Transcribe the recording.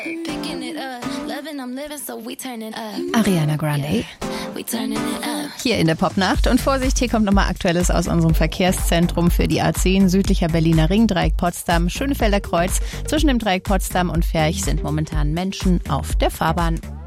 Ariana Grande. Hier in der Popnacht. Und Vorsicht, hier kommt nochmal Aktuelles aus unserem Verkehrszentrum für die A10, südlicher Berliner Ring, Dreieck Potsdam, Schönefelder Kreuz. Zwischen dem Dreieck Potsdam und Ferch sind momentan Menschen auf der Fahrbahn.